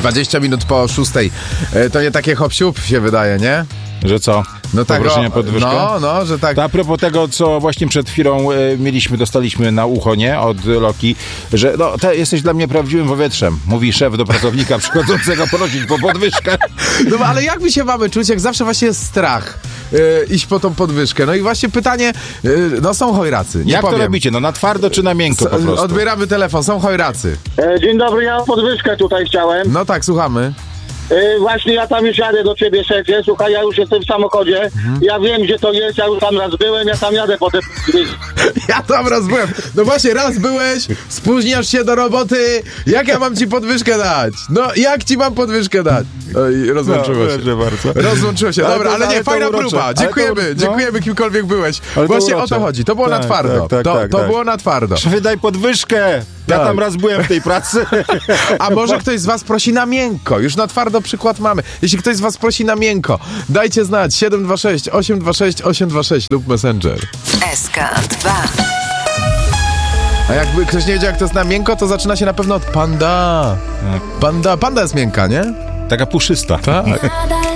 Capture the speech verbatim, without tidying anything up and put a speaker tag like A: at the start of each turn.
A: dwadzieścia minut po szóstej. To nie takie hop-siup się wydaje, nie?
B: Że co?
A: No tak,
B: Poproszenie podwyżkę?
A: No, no, że tak.
B: To a propos tego, co właśnie przed chwilą e, mieliśmy, dostaliśmy na ucho, nie? Od Loki, że no, te, jesteś dla mnie prawdziwym powietrzem, mówi szef do pracownika przychodzącego prosić po podwyżkę.
A: No ale jak my się mamy czuć, jak zawsze właśnie jest strach yy, iść po tą podwyżkę? No i właśnie pytanie, yy, no są chojracy, nie
B: Jak
A: powiem.
B: to robicie? No na twardo czy na miękko po prostu?
A: Odbieramy telefon, są chojracy.
C: E, dzień dobry, ja podwyżkę tutaj chciałem.
A: No tak, słuchamy.
C: E, właśnie ja tam już jadę do ciebie, szefie. Słuchaj, ja już jestem w samochodzie. Mhm. Ja wiem, gdzie to jest, ja już tam raz byłem, ja tam jadę po te...
A: Ja tam raz byłem. No właśnie, raz byłeś, spóźniasz się do roboty. Jak ja mam ci podwyżkę dać? No, jak ci mam podwyżkę dać? Oj, rozłączyło się.
B: No, bardzo.
A: Rozłączyło się.
B: Ale
A: Dobra,
B: to-
A: ale
B: ale
A: nie,
B: to
A: fajna
B: urocze.
A: próba.
B: Ale
A: Dziękujemy,
B: to- no.
A: dziękujemy kimkolwiek byłeś.
B: Ale to
A: Właśnie o
B: urocze.
A: to chodzi. To było
B: Tak,
A: na twardo.
B: tak, tak,
A: to
B: tak,
A: to
B: tak.
A: było na twardo.
B: Szefie, daj podwyżkę! Ja
A: Tak.
B: tam raz byłem w tej pracy.
A: A może ktoś z was prosi na miękko? Już na twardo przykład mamy. Jeśli ktoś z was prosi na miękko, dajcie znać siedem dwa sześć osiem dwa sześć osiem dwa sześć lub Messenger.
D: S K dwa.
A: A jakby ktoś nie wiedział, jak to jest na miękko, to zaczyna się na pewno od panda. Panda, panda jest miękka, nie?
B: Taka puszysta.
A: Tak.